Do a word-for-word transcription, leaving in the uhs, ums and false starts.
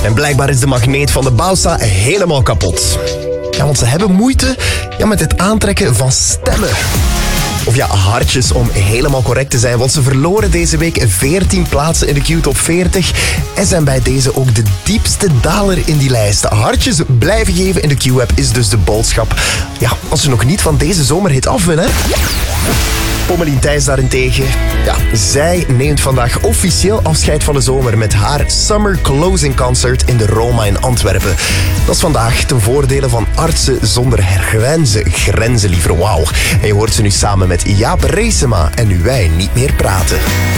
En blijkbaar is de magneet van de Bausa helemaal kapot. Ja, want ze hebben moeite ja, met het aantrekken van stemmen. Of ja, hartjes om helemaal correct te zijn, want ze verloren deze week veertien plaatsen in de Q-top veertig en zijn bij deze ook de diepste daler in die lijst. Hartjes blijven geven in de Q-app is dus de boodschap. Ja, als ze nog niet van deze zomerhit af willen, hè? Pommelien Thijs daarentegen, ja, zij neemt vandaag officieel afscheid van de zomer met haar Summer Closing Concert in de Roma in Antwerpen. Dat is vandaag ten voordele van artsen zonder grenzen, grenzen liever, wauw. En je hoort ze nu samen met Jaap Reesema en Nu Wij Niet Meer Praten.